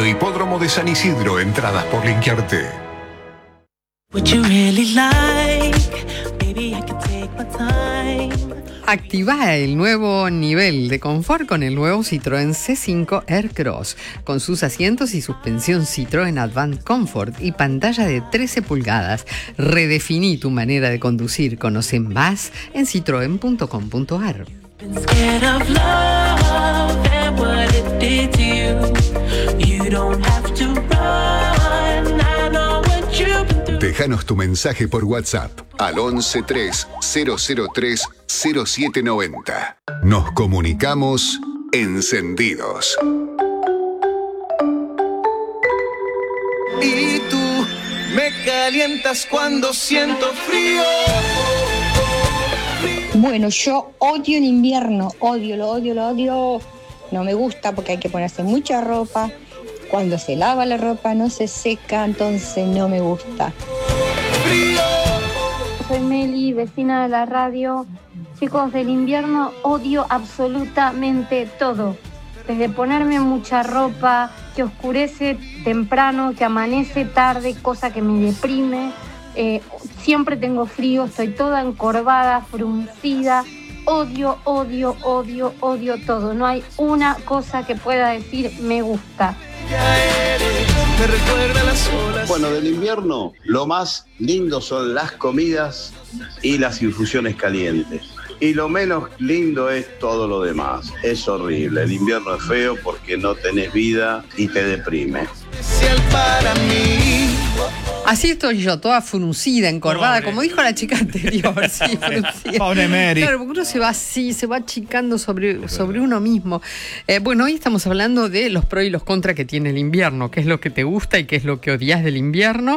Avenida Hipódromo de San Isidro, entradas por Linkearte. Activa el nuevo nivel de confort con el nuevo Citroën C5 Aircross, con sus asientos y suspensión Citroën Advanced Comfort y pantalla de 13 pulgadas. Redefiní tu manera de conducir. Conoce más en citroen.com.ar. Déjanos tu mensaje por WhatsApp al 11 3 003 0790. Nos comunicamos encendidos. Y tú me calientas cuando siento frío. Bueno, yo odio el invierno, lo odio. No me gusta porque hay que ponerse mucha ropa. Cuando se lava la ropa no se seca, entonces no me gusta. Soy Meli, vecina de la radio. Chicos, del invierno odio absolutamente todo. Desde ponerme mucha ropa, que oscurece temprano, que amanece tarde, cosa que me deprime. Siempre tengo frío, estoy toda encorvada, fruncida. Odio todo. No hay una cosa que pueda decir me gusta. Bueno, del invierno lo más lindo son las comidas y las infusiones calientes. Y lo menos lindo es todo lo demás. Es horrible. El invierno es feo porque no tenés vida y te deprime. Así estoy yo, toda fruncida, encorvada, como dijo la chica anterior. Sí, fruncida. Pobre Mary. Claro, porque uno se va así, se va achicando sobre uno mismo. Bueno, hoy estamos hablando de los pros y los contras que tiene el invierno, qué es lo que te gusta y qué es lo que odias del invierno.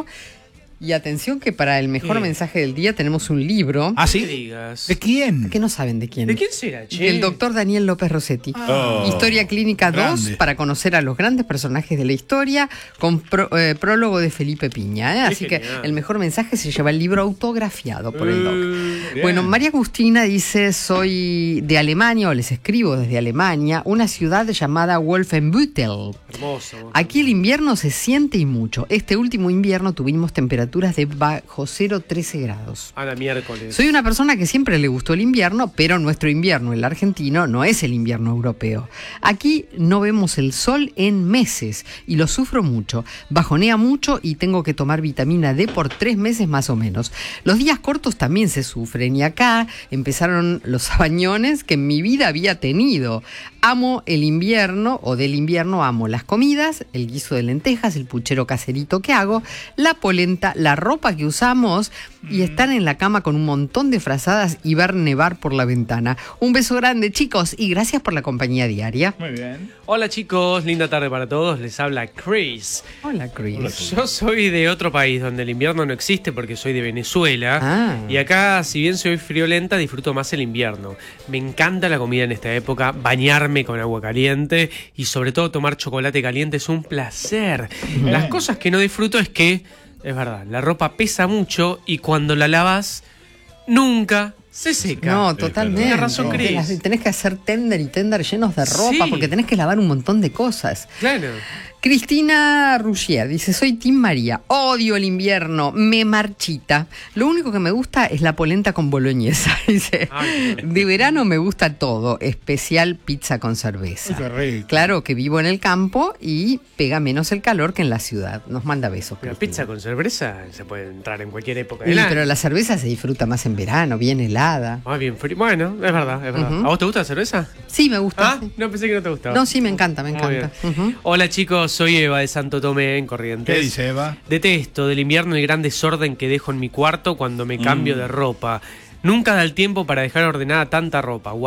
Y atención que para el mejor mensaje del día tenemos un libro. ¿Ah, sí? Digas. ¿De quién? Que no saben de quién. ¿De quién será, che? Del doctor Daniel López Rossetti. Historia Clínica 2, grande. para conocer a los grandes personajes de la historia, con prólogo de Felipe Piña. Así que el mejor mensaje se lleva el libro autografiado por el doc. Bien. Bueno, María Agustina dice, soy de Alemania, o les escribo desde Alemania, una ciudad llamada Wolfenbüttel. Hermoso. Aquí el invierno se siente y mucho. Este último invierno tuvimos temperaturas de bajo 0,13 grados. A la miércoles. Soy una persona que siempre le gustó el invierno, pero nuestro invierno, el argentino, no es el invierno europeo. Aquí no vemos el sol en meses y lo sufro mucho. Bajonea mucho y tengo que tomar vitamina D por 3 meses más o menos. Los días cortos también se sufren y acá empezaron los sabañones que en mi vida había tenido. Amo el invierno, o del invierno amo las comidas, el guiso de lentejas, el puchero caserito que hago, la polenta, la ropa que usamos y estar en la cama con un montón de frazadas y ver nevar por la ventana. Un beso grande, chicos, y gracias por la compañía diaria. Muy bien. Hola chicos, linda tarde para todos. Les habla Chris. Hola, Chris. Yo soy de otro país donde el invierno no existe porque soy de Venezuela. Y acá, si bien soy friolenta, disfruto más el invierno. Me encanta la comida en esta época, bañarme con agua caliente y sobre todo tomar chocolate caliente es un placer. Las cosas que no disfruto es que, es verdad, la ropa pesa mucho y cuando la lavas, nunca se seca. No, totalmente. Tienes razón, Chris. Tenés que hacer tender y tender llenos de ropa porque tenés que lavar un montón de cosas. Claro. Cristina Ruggier dice, soy Team María, odio el invierno, me marchita. Lo único que me gusta es la polenta con boloñesa. Dice, de verano me gusta todo, especial pizza con cerveza. Qué rico. Claro que vivo en el campo y pega menos el calor que en la ciudad. Nos manda besos. La Cristina. pizza con cerveza se puede entrar en cualquier época Sí, del año. pero la cerveza se disfruta más en verano, bien helada. Ah, bien frío. Bueno, es verdad. ¿A vos te gusta la cerveza? Sí, me gusta. Ah, no, pensé que no te gustaba. No, sí, me encanta, me Muy encanta. bien. Hola chicos, soy Eva de Santo Tomé en Corrientes. ¿Qué dice Eva? Detesto del invierno el gran desorden que dejo en mi cuarto cuando me cambio de ropa. Nunca da el tiempo para dejar ordenada tanta ropa.